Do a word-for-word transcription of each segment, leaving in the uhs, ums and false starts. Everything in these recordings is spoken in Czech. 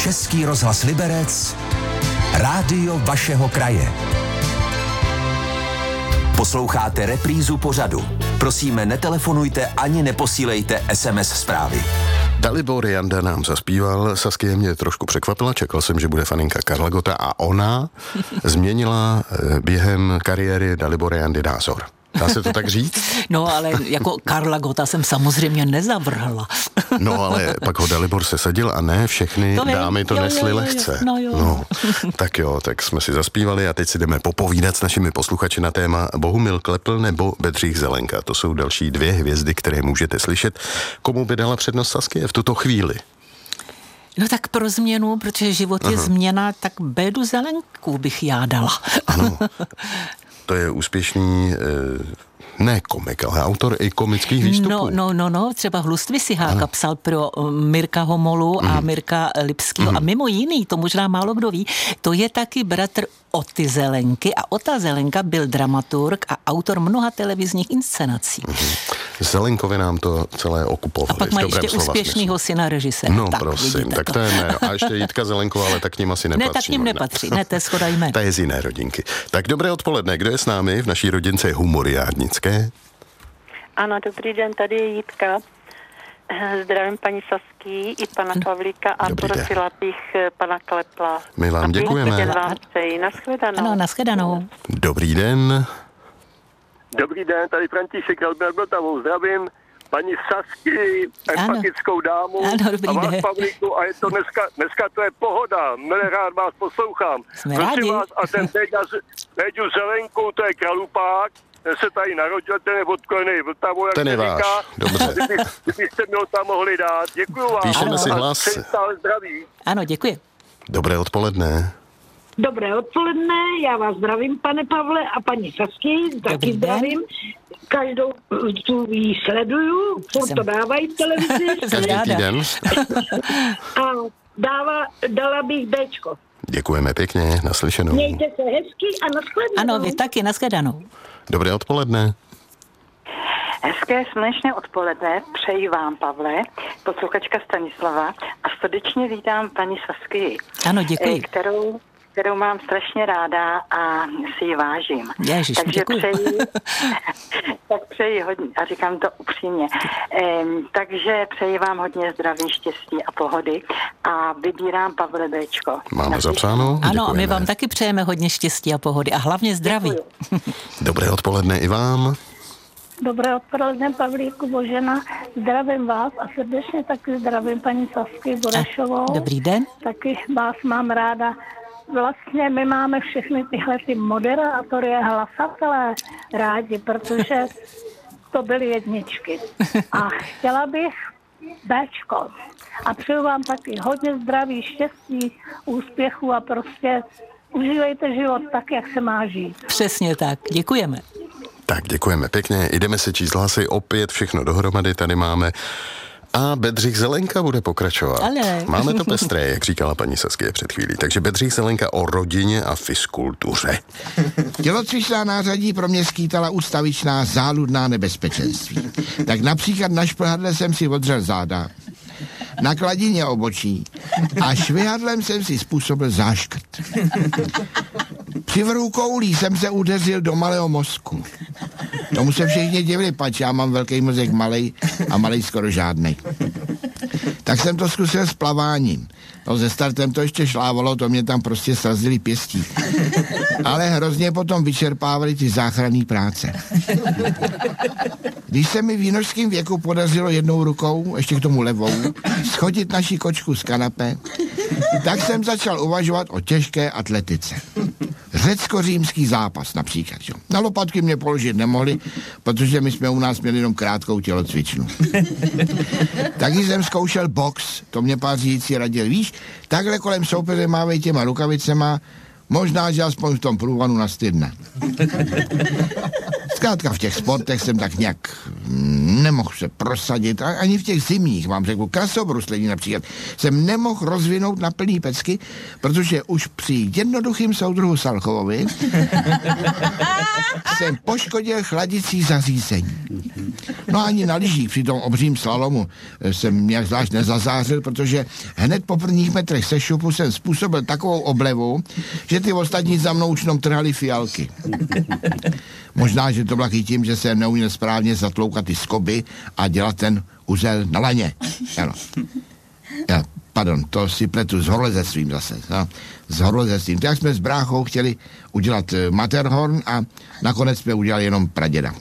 Český rozhlas Liberec, rádio vašeho kraje. Posloucháte reprízu pořadu. Prosíme, netelefonujte ani neposílejte es em es zprávy. Dalibor Janda nám zaspíval, Saskia mě trošku překvapila, čekal jsem, že bude faninka Karla Gotta a ona změnila během kariéry Dalibora Jandy názor. Dá se to tak říct? No, ale jako Karla Gotta jsem samozřejmě nezavrhla. No, ale pak ho Dalibor sesadil a ne všechny to dámy to jo, nesly jo, jo, lehce. No, jo. No, tak jo, tak jsme si zaspívali a teď si jdeme popovídat s našimi posluchači na téma Bohumil Klepl nebo Bedřich Zelenka. To jsou další dvě hvězdy, které můžete slyšet. Komu by dala přednost Saskia v tuto chvíli? No tak pro změnu, protože život Aha. je změna, tak Bédu Zelenku bych já dala. Ano. To je úspěšný, ne komik, ale autor i komických výstupů. No, no, no, no, třeba Hlustvi Siháka psal pro Mirka Homolu mm. a Mirka Lipského mm. a mimo jiný, to možná málo kdo ví, to je taky bratr Oty Zelenky a Ota Zelenka byl dramaturg a autor mnoha televizních inscenací. Mm. Zelenkovi nám to celé okupovali. A pak má ještě úspěšnýho syna režiséra. No tak, prosím, tak to, to je jméno. A ještě Jitka Zelenková, ale tak k ním asi nepatří. Ne, tak k ním nepatří, ne, to je shoda jmén. Ta je z jiné rodinky. Tak dobré odpoledne, kdo je s námi? V naší rodince je Humoriádnické. Ano, dobrý den, tady je Jitka. Zdravím paní Saský i pana Pavlíka a prosila bych pana Klepla. My vám děkujeme. Dobrý den vám přeji. Naschledanou. Ano, naschledanou. Dobrý den. Dobrý den, tady František Albert-Vltavou. Zdravím paní Sasky, empatickou dámu ano, dobrý a vás, den. Pavlíku, a je to dneska, dneska to je pohoda. Milé rád vás poslouchám. Jsme Prosím rádi. vás, a ten Béďu Zelenku, to je kralupák, ten se tady narodil, ten je odkojený Vltavou, jak ten je váš, dobře. Kdyby, kdybyste mi ho tam mohli dát. Děkuju vám. Píšeme ano. si hlas. Stále zdraví. Ano, děkuji. Dobré odpoledne. Dobré odpoledne, já vás zdravím, pane Pavle a paní Sasky, taky den. zdravím. Každou tu jí sleduju, furt Jsem. to dávají v televizi. Každý týden. A dává, dala bych Bčko. Děkujeme pěkně, naslyšenou. Mějte se hezky a nashledanou. Ano, vy taky, naschledanou. Dobré odpoledne. Hezké slunečné odpoledne přeji vám, Pavle, posluchačka Stanislava, a srdečně vítám paní Sasky, Ano, děkuji. kterou, kterou mám strašně ráda a si ji vážím. Ježiš, Takže děkuji. přeji, tak přeji hodně, a říkám to upřímně, ehm, takže přeji vám hodně zdraví, štěstí a pohody a vybírám Pavle Bčko. Máme zapsáno? Ano, a my vám taky přejeme hodně štěstí a pohody a hlavně zdraví. Děkuji. Dobré odpoledne i vám. Dobré odpoledne, Pavlíku Božena. Zdravím vás a srdečně taky zdravím paní Sasky Burešovou. Dobrý den. Taky vás mám ráda. Vlastně my máme všechny tyhle ty moderátory a hlasatelé rádi, protože to byly jedničky. A chtěla bych Béčko. A přeju vám taky hodně zdraví, štěstí, úspěchu a prostě užívejte život tak, jak se má žít. Přesně tak, děkujeme. Tak děkujeme pěkně, jdeme se číst hlasy, opět všechno dohromady tady máme. A Bedřich Zelenka bude pokračovat. Ale. Máme to pestré, jak říkala paní Saskia před chvílí. Takže Bedřich Zelenka o rodině a fiskultuře. Tělocvičná nářadí pro mě skýtala ustavičná záludná nebezpečenství. Tak například na šplhadle jsem si odřel záda, na kladině obočí a švihadlem jsem si způsobil záškrt. Při vrhu koulí jsem se udeřil do malého mozku. Tomu se všichni divili, pač já mám velký mozek malej a malej skoro žádnej. Tak jsem to zkusil s plaváním. No ze startem to ještě šlávalo, to mě tam prostě srazili pěstí. Ale hrozně potom vyčerpávali ty záchranné práce. Když se mi v jinožském věku podařilo jednou rukou, ještě k tomu levou, schodit naši kočku z kanape, tak jsem začal uvažovat o těžké atletice. Řecko-římský zápas například. Jo. Na lopatky mě položit nemohli, protože my jsme u nás měli jenom krátkou tělocvičnu. Taky jsem zkoušel box, to mě pár řídící radil, víš, takhle kolem soupeře mávej těma rukavicema, možná, že aspoň v tom průvanu nastydne. Zkrátka v těch sportech jsem tak nějak nemohl se prosadit, ani v těch zimních, vám řeknu, krasobruslení například, jsem nemohl rozvinout na plný pecky, protože už při jednoduchým soudruhu Salchovovi jsem poškodil chladicí zařízení. No ani na lyžích při tom obřím slalomu jsem nějak zvlášť nezazářil, protože hned po prvních metrech se šupu jsem způsobil takovou oblevu, že ty ostatní za mnou už jenom trhali fialky. Možná, že to bylo i tím, že jsem neuměl správně zatloukat ty skoby a dělat ten uzel na laně. Ano. Ja, pardon, to si pletu s horolezectvím zase. No, s horolezectvím. Tak jsme s bráchou chtěli udělat Matterhorn a nakonec jsme udělali jenom praděda.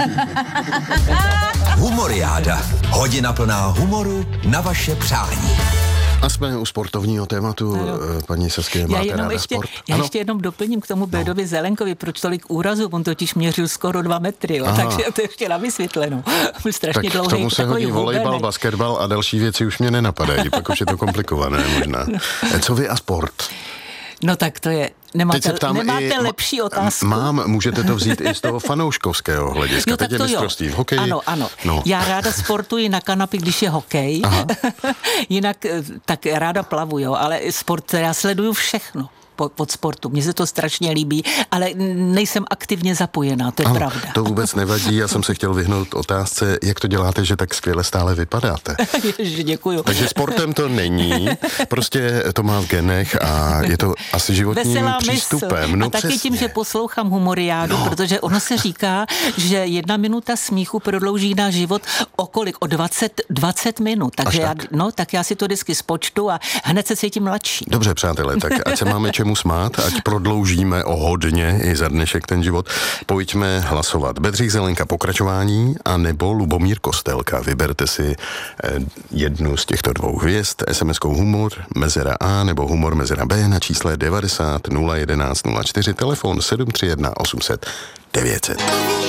Humoriáda. Hodina plná humoru na vaše přání. A jsme u sportovního tématu, ano. Paní Saskie, máte já ráda ještě, sport? Já ano? ještě jenom doplním k tomu Bédovi no. Zelenkovi, proč tolik úrazů, on totiž měřil skoro dva metry, jo, takže to ještě na vysvětlenou. Byl strašně tak dlouhý, k tomu se hodí volejbal, basketbal a další věci už mě nenapadají, pak už je to komplikované možná. Co vy a sport? No tak to je, nemáte, nemáte i, lepší otázku? Mám, můžete to vzít i z toho fanouškovského hlediska. Jo, teď je mistrovství v hokeji. Ano, ano. No. Já ráda sportuji na kanapě, když je hokej. Jinak tak ráda plavu, jo, ale sport, já sleduju všechno pod sportu. Mně se to strašně líbí, ale nejsem aktivně zapojená, to je ano, pravda. To vůbec nevadí, já jsem se chtěl vyhnout otázce, jak to děláte, že tak skvěle stále vypadáte. Ježi, děkuju. Takže sportem to není, prostě to má v genech a je to asi životním Veselá přístupem. Mysl. No a taky přesně. tím, že poslouchám humoriádu, no. Protože ono se říká, že jedna minuta smíchu prodlouží náš život o kolik? O dvacet, dvacet minut. Takže tak. já, no, tak já si to vždycky spočtu a hned se cítím mladší. Dobře, přátelé, tak ať se máme čemu smát, ať prodloužíme o hodně i za dnešek ten život. Pojďme hlasovat. Bedřich Zelenka pokračování a nebo Lubomír Kostelka. Vyberte si eh, jednu z těchto dvou hvězd. es em eskou humor mezera A nebo humor mezera B na čísle devadesát nula jedenáct nula čtyři, telefon sedm tři jedna osm set devět set.